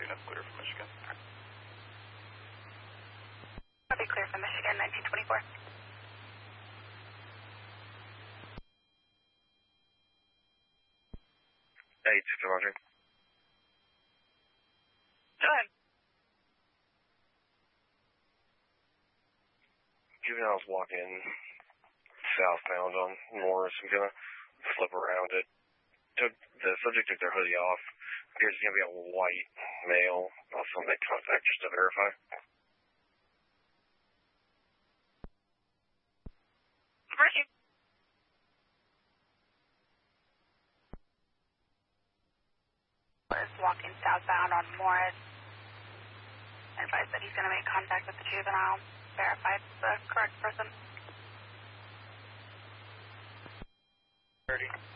units clear from Michigan. I'll be clear from Michigan, 1924. Hey, 200. Go ahead. Juvenile's walking southbound on Morris. I'm gonna flip around it. The subject took their hoodie off. Appears to be a white male. Also make contact just to verify. Mercy. Is walking southbound on Morris. Advised that he's going to make contact with the juvenile. Verify it's the correct person. 30.